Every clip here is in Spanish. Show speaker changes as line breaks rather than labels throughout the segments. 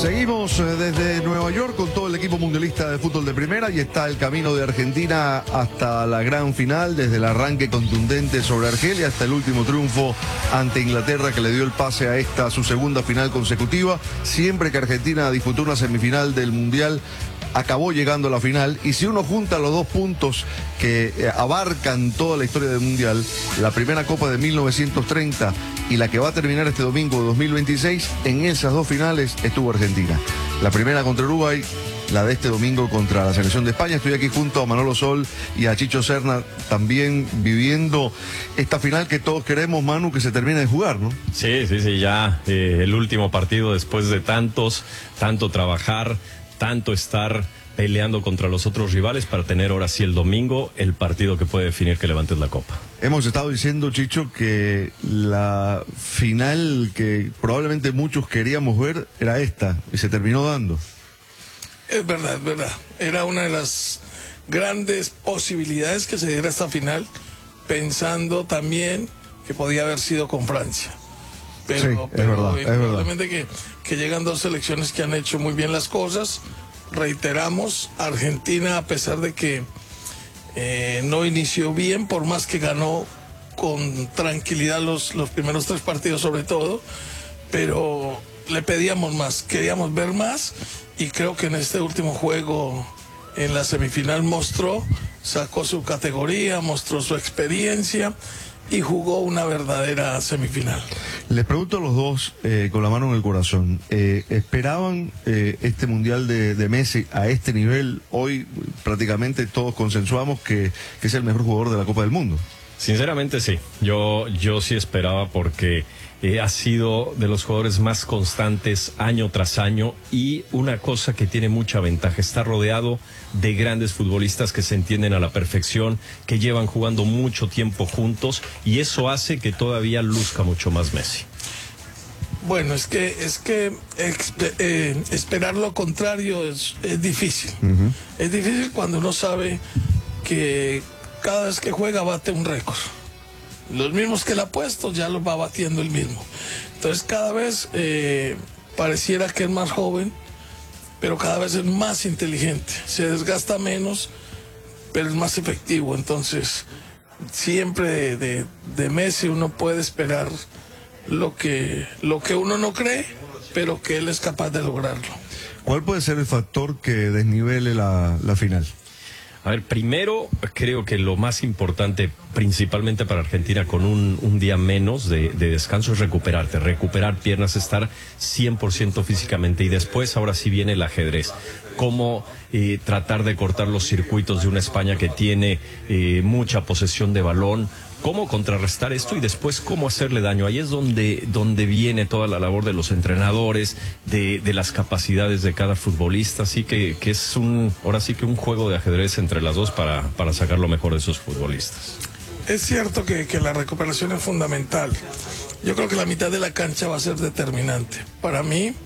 Seguimos desde Nueva York con todo el equipo mundialista de fútbol de primera y está el camino de Argentina hasta la gran final, desde el arranque contundente sobre Argelia hasta el último triunfo ante Inglaterra que le dio el pase a esta su segunda final consecutiva. Siempre que Argentina disputó una semifinal del mundial, acabó llegando a la final, y si uno junta los dos puntos que abarcan toda la historia del mundial, la primera Copa de 1930 y la que va a terminar este domingo de 2026, en esas dos finales estuvo Argentina. La primera contra Uruguay, la de este domingo contra la selección de España. Estoy aquí junto a Manolo Sol y a Chicho Serna, también viviendo esta final que todos queremos, Manu, que se termine de jugar, ¿no?
Sí, ya el último partido después de tanto trabajar, tanto estar peleando contra los otros rivales para tener ahora sí el domingo el partido que puede definir que levantes la copa.
Hemos estado diciendo, Chicho, que la final que probablemente muchos queríamos ver era esta, y se terminó dando.
Es verdad, es verdad. Era una de las grandes posibilidades que se diera esta final, pensando también que podía haber sido con Francia. Pero probablemente que llegan dos selecciones que han hecho muy bien las cosas. Reiteramos, Argentina, a pesar de que no inició bien, por más que ganó con tranquilidad los primeros tres partidos sobre todo, pero le pedíamos más, queríamos ver más, y creo que en este último juego, en la semifinal, sacó su categoría, mostró su experiencia y jugó una verdadera semifinal.
Les pregunto a los dos, con la mano en el corazón, ¿esperaban este Mundial de Messi a este nivel? Hoy prácticamente todos consensuamos que es el mejor jugador de la Copa del Mundo.
Sinceramente sí, yo sí esperaba, porque ha sido de los jugadores más constantes año tras año, y una cosa que tiene mucha ventaja: está rodeado de grandes futbolistas que se entienden a la perfección, que llevan jugando mucho tiempo juntos, y eso hace que todavía luzca mucho más Messi.
Bueno, es que esperar lo contrario es difícil. Es difícil cuando uno sabe que cada vez que juega bate un récord. Los mismos que le ha puesto ya los va batiendo el mismo. Entonces cada vez pareciera que es más joven, pero cada vez es más inteligente. Se desgasta menos, pero es más efectivo. Entonces siempre de Messi uno puede esperar lo que uno no cree, pero que él es capaz de lograrlo.
¿Cuál puede ser el factor que desnivele la final?
A ver, primero creo que lo más importante, principalmente para Argentina, con un día menos de descanso, es recuperar piernas, estar 100% físicamente, y después ahora sí viene el ajedrez. Cómo tratar de cortar los circuitos de una España que tiene mucha posesión de balón, cómo contrarrestar esto y después cómo hacerle daño. Ahí es donde viene toda la labor de los entrenadores, de las capacidades de cada futbolista. Así que es ahora sí que un juego de ajedrez entre las dos para sacar lo mejor de esos futbolistas.
Es cierto que la recuperación es fundamental. Yo creo que la mitad de la cancha va a ser determinante para mí,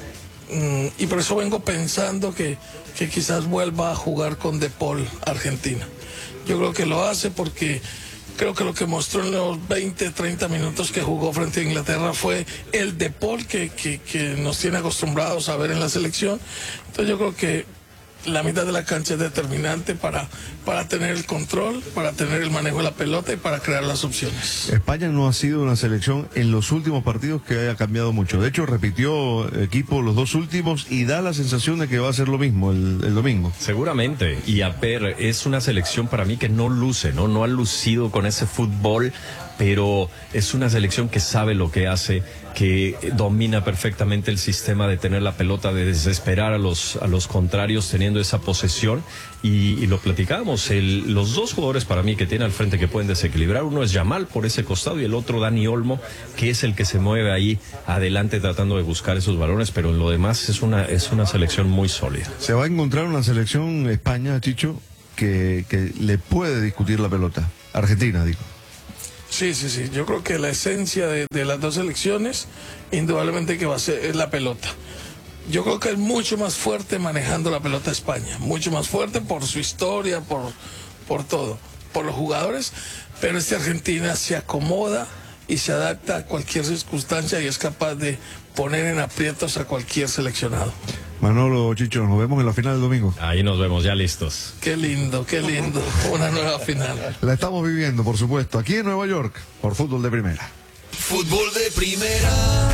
y por eso vengo pensando que quizás vuelva a jugar con De Paul Argentina. Yo creo que lo hace porque creo que lo que mostró en los 20, 30 minutos que jugó frente a Inglaterra fue el De Paul que nos tiene acostumbrados a ver en la selección. Entonces yo creo que la mitad de la cancha es determinante para tener el control, para tener el manejo de la pelota y para crear las opciones.
España no ha sido una selección en los últimos partidos que haya cambiado mucho. De hecho, repitió equipo los dos últimos y da la sensación de que va a ser lo mismo el domingo.
Seguramente. Y a ver, es una selección para mí que no luce, no ha lucido con ese fútbol, pero es una selección que sabe lo que hace, que domina perfectamente el sistema de tener la pelota, de desesperar a los contrarios teniendo esa posesión, y lo platicábamos, los dos jugadores para mí que tiene al frente que pueden desequilibrar, uno es Yamal por ese costado y el otro Dani Olmo, que es el que se mueve ahí adelante tratando de buscar esos balones, pero en lo demás es una selección muy sólida.
Se va a encontrar una selección España, Chicho, que le puede discutir la pelota. Argentina, digo.
Sí. Yo creo que la esencia de las dos selecciones, indudablemente que va a ser la pelota. Yo creo que es mucho más fuerte manejando la pelota España, mucho más fuerte por su historia, por todo, por los jugadores, pero Argentina se acomoda y se adapta a cualquier circunstancia y es capaz de poner en aprietos a cualquier seleccionado.
Manolo, Chicho, nos vemos en la final del domingo.
Ahí nos vemos, ya listos.
Qué lindo, una nueva final.
La estamos viviendo, por supuesto, aquí en Nueva York, por Fútbol de Primera.
Fútbol de Primera.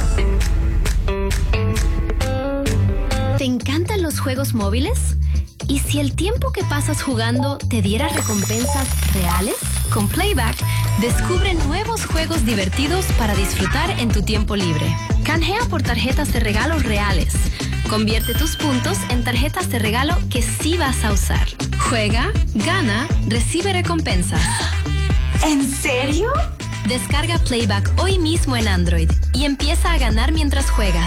¿Te encantan los juegos móviles? ¿Y si el tiempo que pasas jugando te diera recompensas reales? Con Playback, descubre nuevos juegos divertidos para disfrutar en tu tiempo libre. Canjea por tarjetas de regalo reales. Convierte tus puntos en tarjetas de regalo que sí vas a usar. Juega, gana, recibe recompensas.
¿En serio?
Descarga Playback hoy mismo en Android y empieza a ganar mientras juegas.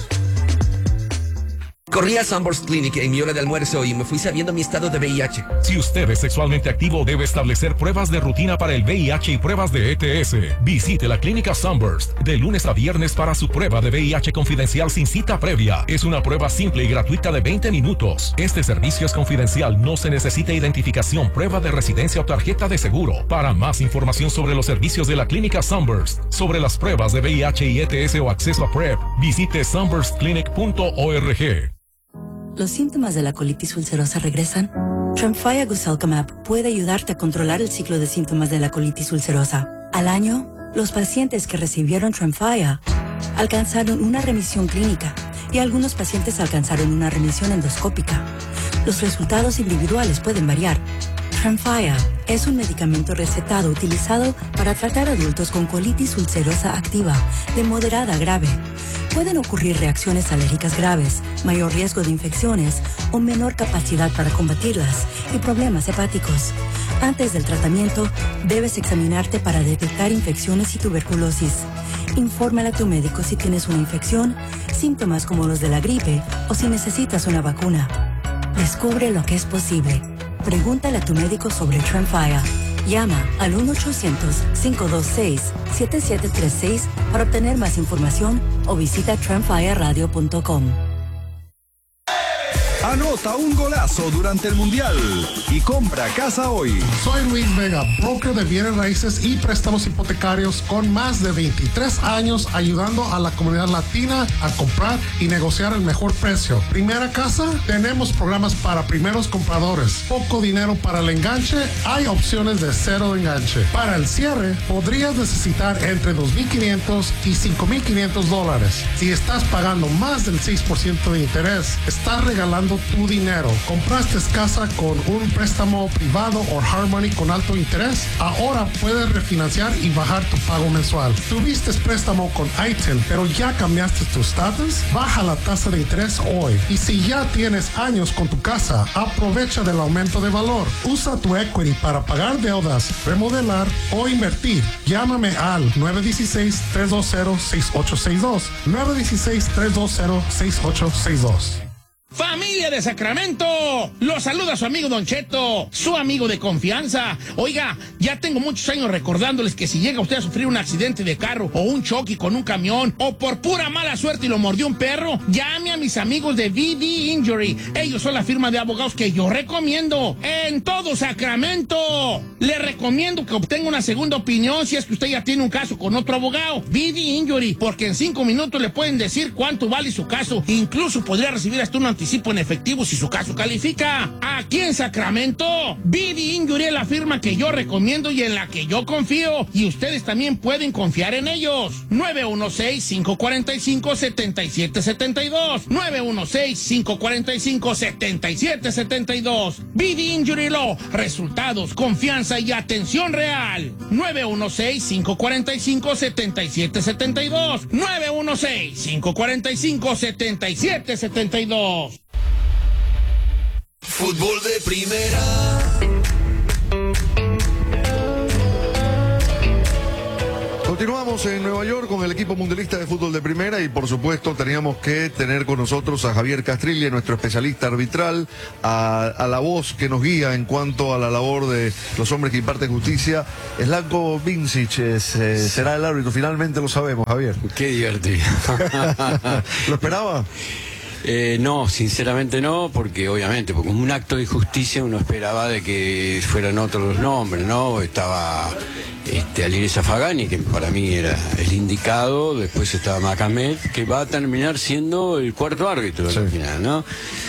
Corrí a Sunburst Clinic en mi hora de almuerzo y me fui sabiendo mi estado de VIH.
Si usted es sexualmente activo, debe establecer pruebas de rutina para el VIH y pruebas de ETS. Visite la clínica Sunburst de lunes a viernes para su prueba de VIH confidencial sin cita previa. Es una prueba simple y gratuita de 20 minutos. Este servicio es confidencial, no se necesita identificación, prueba de residencia o tarjeta de seguro. Para más información sobre los servicios de la clínica Sunburst, sobre las pruebas de VIH y ETS o acceso a PrEP, visite sunburstclinic.org.
¿Los síntomas de la colitis ulcerosa regresan? Tremfya Guselkumab puede ayudarte a controlar el ciclo de síntomas de la colitis ulcerosa. Al año, los pacientes que recibieron Tremfya alcanzaron una remisión clínica y algunos pacientes alcanzaron una remisión endoscópica. Los resultados individuales pueden variar. Tremfya es un medicamento recetado utilizado para tratar adultos con colitis ulcerosa activa de moderada a grave. Pueden ocurrir reacciones alérgicas graves, mayor riesgo de infecciones o menor capacidad para combatirlas y problemas hepáticos. Antes del tratamiento, debes examinarte para detectar infecciones y tuberculosis. Infórmale a tu médico si tienes una infección, síntomas como los de la gripe o si necesitas una vacuna. Descubre lo que es posible. Pregúntale a tu médico sobre Tremfya. Llama al 1-800-526-7736 para obtener más información o visita tremfyaradio.com.
Anota un golazo durante el Mundial y compra casa hoy.
Soy Luis Vega, broker de bienes raíces y préstamos hipotecarios con más de 23 años ayudando a la comunidad latina a comprar y negociar el mejor precio. Primera casa, tenemos programas para primeros compradores. Poco dinero para el enganche, hay opciones de cero enganche. Para el cierre, podrías necesitar entre $2,500 y $5,500. Si estás pagando más del 6% de interés, estás regalando tu dinero. ¿Compraste casa con un préstamo privado o hard money con alto interés? Ahora puedes refinanciar y bajar tu pago mensual. ¿Tuviste préstamo con ITIL, pero ya cambiaste tu estatus? Baja la tasa de interés hoy. Y si ya tienes años con tu casa, aprovecha del aumento de valor. Usa tu equity para pagar deudas, remodelar o invertir. Llámame al 916-320-6862. 916-320-6862.
¡Familia de Sacramento! Los saluda su amigo Don Cheto, su amigo de confianza. Oiga, ya tengo muchos años recordándoles que si llega usted a sufrir un accidente de carro o un choque con un camión o por pura mala suerte y lo mordió un perro, llame a mis amigos de VD Injury. Ellos son la firma de abogados que yo recomiendo en todo Sacramento. Le recomiendo que obtenga una segunda opinión si es que usted ya tiene un caso con otro abogado. VD Injury, porque en 5 minutos le pueden decir cuánto vale su caso. Incluso podría recibir hasta un anticipo en efectivo si su caso califica. Aquí en Sacramento, VD Injury es la firma que yo recomiendo y en la que yo confío. Y ustedes también pueden confiar en ellos. 916-545-7772. 916-545-7772. VD Injury Law. Resultados, confianza y atención real. 916-545-7772. 916-545-7772.
Fútbol de Primera.
Continuamos en Nueva York con el equipo mundialista de fútbol de primera y por supuesto teníamos que tener con nosotros a Javier Castrilli, nuestro especialista arbitral, a la voz que nos guía en cuanto a la labor de los hombres que imparten justicia. Slatko Vincic será el árbitro, finalmente lo sabemos, Javier.
Qué divertido.
¿Lo esperaba?
No, sinceramente no, porque como un acto de justicia uno esperaba de que fueran otros los nombres, ¿no? Estaba Alireza Fagani, que para mí era el indicado, después estaba Macamed, que va a terminar siendo el cuarto árbitro al final, ¿no?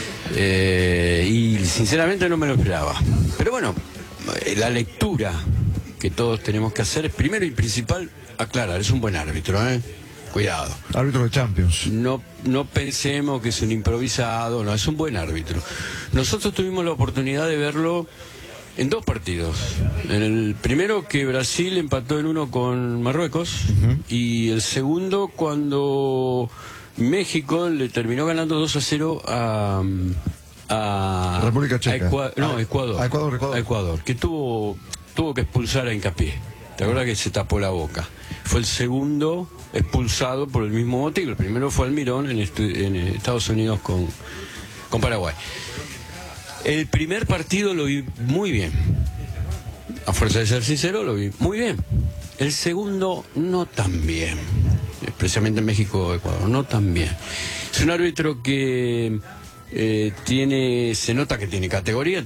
Y sinceramente no me lo esperaba. Pero bueno, la lectura que todos tenemos que hacer es primero y principal aclarar, es un buen árbitro, cuidado.
Árbitro de Champions.
No pensemos que es un improvisado, no, es un buen árbitro. Nosotros tuvimos la oportunidad de verlo en 2 partidos. En el primero, que Brasil empató en 1 con Marruecos, y el segundo cuando México le terminó ganando 2-0 a
República Checa.
Ecuador, que tuvo que expulsar a Hincapié. ¿Te acuerdas que se tapó la boca? Fue el segundo expulsado por el mismo motivo. El primero fue Almirón en Estados Unidos con Paraguay. El primer partido lo vi muy bien. A fuerza de ser sincero, lo vi muy bien. El segundo, no tan bien. Especialmente en México-Ecuador, no tan bien. Es un árbitro que se nota que tiene categoría,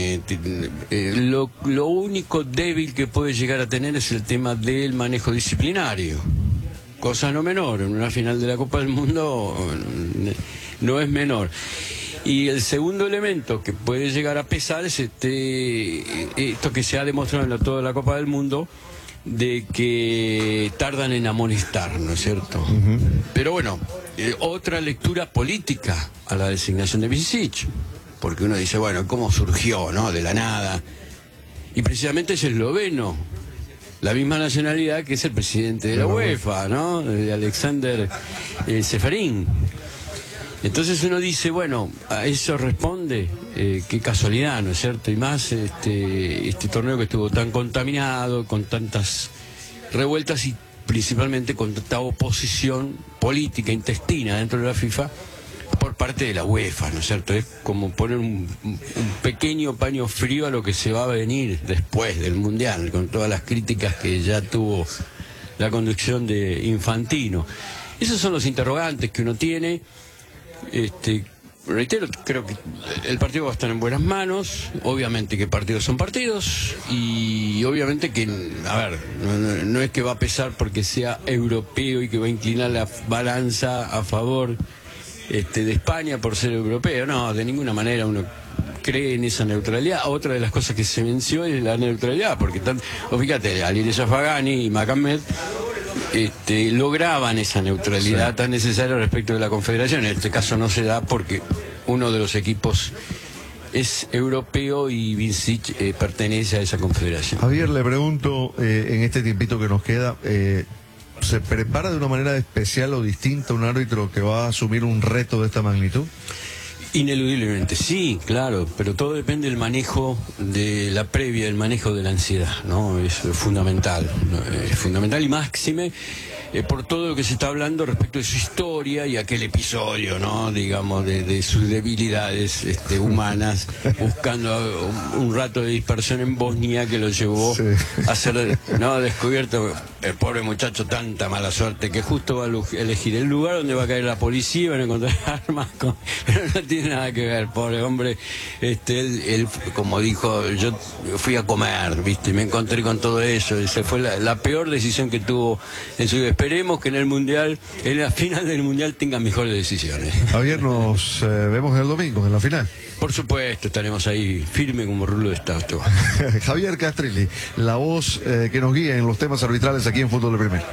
lo único débil que puede llegar a tener es el tema del manejo disciplinario, cosa no menor. En una final de la Copa del Mundo no es menor. Y el segundo elemento que puede llegar a pesar es esto que se ha demostrado en toda la Copa del Mundo, de que tardan en amonestar, ¿no es cierto? Pero bueno, otra lectura política a la designación de Bisic, porque uno dice, bueno, ¿cómo surgió, no? De la nada. Y precisamente es esloveno, la misma nacionalidad que es el presidente de la UEFA, ¿no? De Alexander Seferín. Entonces uno dice, bueno, a eso responde, qué casualidad, ¿no es cierto? Y más este torneo que estuvo tan contaminado, con tantas revueltas y principalmente con tanta oposición política intestina dentro de la FIFA por parte de la UEFA, ¿no es cierto? Es como poner un pequeño paño frío a lo que se va a venir después del Mundial, con todas las críticas que ya tuvo la conducción de Infantino. Esos son los interrogantes que uno tiene. Reitero, creo que el partido va a estar en buenas manos. Obviamente que partidos son partidos, y obviamente que, a ver, no es que va a pesar porque sea europeo y que va a inclinar la balanza a favor de España por ser europeo. No, de ninguna manera uno cree en esa neutralidad. Otra de las cosas que se mencionó es la neutralidad, porque fíjate, Alireza Fagani y Macamed lograban esa neutralidad tan necesaria respecto de la Confederación. En este caso no se da porque uno de los equipos es europeo y Bisic pertenece a esa confederación.
Javier, le pregunto, en este tiempito que nos queda, ¿se prepara de una manera especial o distinta un árbitro que va a asumir un reto de esta magnitud?
Ineludiblemente, sí, claro, pero todo depende del manejo de la previa, el manejo de la ansiedad, ¿no? Es fundamental, es fundamental y máxime por todo lo que se está hablando respecto de su historia y aquel episodio, ¿no? Digamos, de sus debilidades humanas, buscando un rato de dispersión en Bosnia que lo llevó a ser, ¿no? Descubierto. El pobre muchacho, tanta mala suerte, que justo va a elegir el lugar donde va a caer la policía y van a encontrar armas, pero no tiene nada que ver, pobre hombre. Él, como dijo, yo fui a comer, ¿viste? Y me encontré con todo eso. Esa fue la peor decisión que tuvo en su vida. Esperemos que en el Mundial, en la final del Mundial, tenga mejores decisiones.
Javier, nos vemos el domingo, en la final.
Por supuesto, estaremos ahí firme como rulo de estatua.
Javier Castrilli, la voz que nos guía en los temas arbitrales aquí en Fútbol de Primera.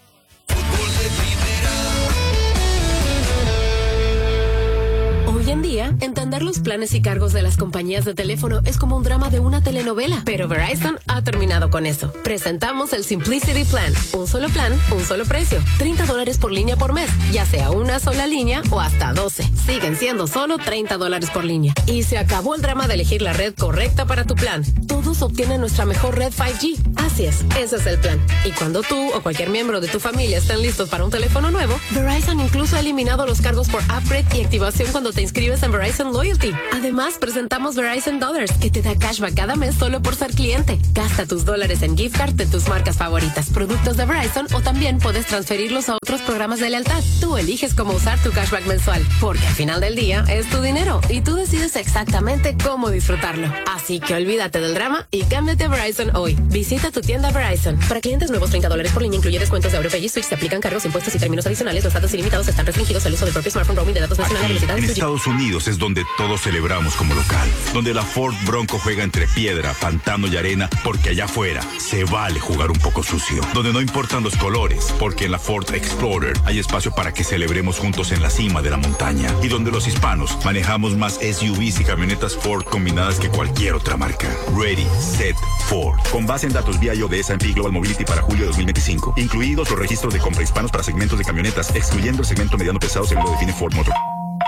Hoy en día, entender los planes y cargos de las compañías de teléfono es como un drama de una telenovela, pero Verizon ha terminado con eso. Presentamos el Simplicity Plan. Un solo plan, un solo precio. $30 por línea por mes, ya sea una sola línea o hasta 12. Siguen siendo solo $30 por línea. Y se acabó el drama de elegir la red correcta para tu plan. Todos obtienen nuestra mejor red 5G. Así es, ese es el plan. Y cuando tú o cualquier miembro de tu familia estén listos para un teléfono nuevo, Verizon incluso ha eliminado los cargos por upgrade y activación cuando te inscribes al en Verizon Loyalty. Además, presentamos Verizon Dollars, que te da cashback cada mes solo por ser cliente. Gasta tus dólares en gift card de tus marcas favoritas, productos de Verizon, o también puedes transferirlos a otros programas de lealtad. Tú eliges cómo usar tu cashback mensual, porque al final del día es tu dinero y tú decides exactamente cómo disfrutarlo. Así que olvídate del drama y cámbiate a Verizon hoy. Visita tu tienda Verizon. Para clientes nuevos, $30 por línea, incluye descuentos de AuroPay y Switch. Se aplican cargos, impuestos y términos adicionales. Los datos ilimitados están restringidos al uso del propio smartphone, roaming de datos nacionales, velocidad
en
y
Estados Unidos es donde todos celebramos como local, donde la Ford Bronco juega entre piedra, pantano y arena, porque allá afuera se vale jugar un poco sucio, donde no importan los colores, porque en la Ford Explorer hay espacio para que celebremos juntos en la cima de la montaña, y donde los hispanos manejamos más SUVs y camionetas Ford combinadas que cualquier otra marca. Ready, Set, Ford. Con base en datos BIO de S&P Global Mobility para julio de 2025, incluidos los registros de compra hispanos para segmentos de camionetas, excluyendo el segmento mediano pesado según lo define Ford Motor.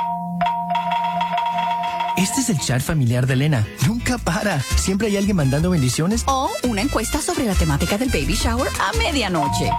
Este es el chat familiar de Elena. Nunca para. Siempre hay alguien mandando bendiciones.
O una encuesta sobre la temática del baby shower a medianoche.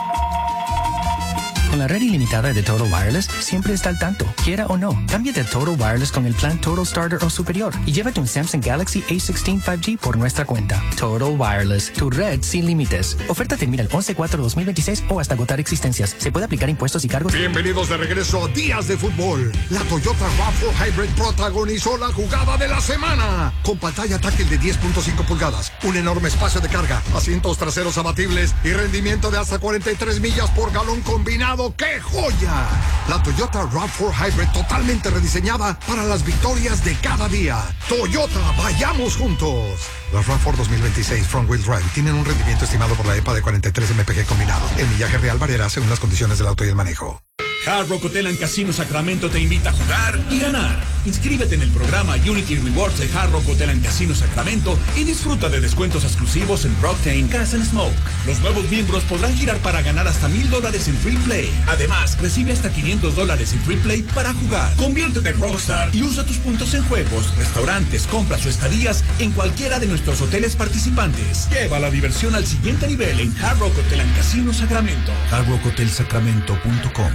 Con la red ilimitada de Total Wireless, siempre está al tanto, quiera o no. Cámbiate a Total Wireless con el plan Total Starter o superior y llévate un Samsung Galaxy A16 5G por nuestra cuenta. Total Wireless, tu red sin límites. Oferta termina el 11/4/2026 o hasta agotar existencias. Se puede aplicar impuestos y cargos.
Bienvenidos de regreso a Días de Fútbol. La Toyota RAV4 Hybrid protagonizó la jugada de la semana. Con pantalla táctil de 10.5 pulgadas, un enorme espacio de carga, asientos traseros abatibles y rendimiento de hasta 43 millas por galón combinado. ¡Qué joya! La Toyota RAV4 Hybrid totalmente rediseñada para las victorias de cada día. Toyota, vayamos juntos. Las RAV4 2026 Front Wheel Drive tienen un rendimiento estimado por la EPA de 43 mpg combinado. El millaje real variará según las condiciones del auto y el manejo.
Hard Rock Hotel and Casino Sacramento te invita a jugar y ganar. Inscríbete en el programa Unity Rewards de Hard Rock Hotel and Casino Sacramento y disfruta de descuentos exclusivos en Rocktain, Gas and Smoke. Los nuevos miembros podrán girar para ganar hasta $1,000 en Free Play. Además, recibe hasta $500 en Free Play para jugar. Conviértete en Rockstar y usa tus puntos en juegos, restaurantes, compras o estadías en cualquiera de nuestros hoteles participantes. Lleva la diversión al siguiente nivel en Hard Rock Hotel and Casino Sacramento.
hardrockhotel.sacramento.com.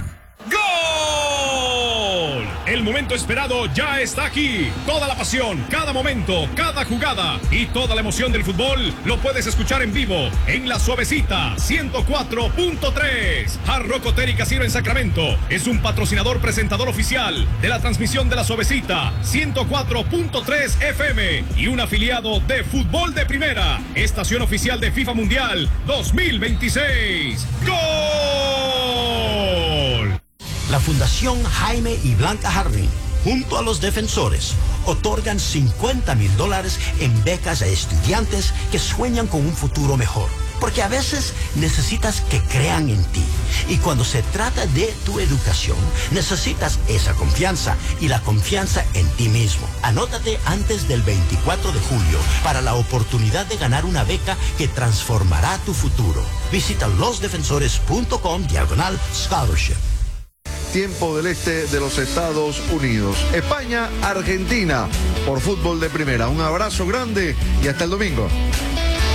¡Gol! El momento esperado ya está aquí. Toda la pasión, cada momento, cada jugada y toda la emoción del fútbol lo puedes escuchar en vivo en La Suavecita 104.3. Hard Rock Hotel y Casino en Sacramento es un patrocinador presentador oficial de la transmisión de La Suavecita 104.3 FM y un afiliado de Fútbol de Primera, estación oficial de FIFA Mundial 2026. ¡Gol!
La Fundación Jaime y Blanca Jardín, junto a los defensores, otorgan $50,000 en becas a estudiantes que sueñan con un futuro mejor. Porque a veces necesitas que crean en ti. Y cuando se trata de tu educación, necesitas esa confianza y la confianza en ti mismo. Anótate antes del 24 de julio para la oportunidad de ganar una beca que transformará tu futuro. Visita losdefensores.com/scholarship.
Tiempo del este de los Estados Unidos. España, Argentina, por Fútbol de Primera. Un abrazo grande y hasta el domingo.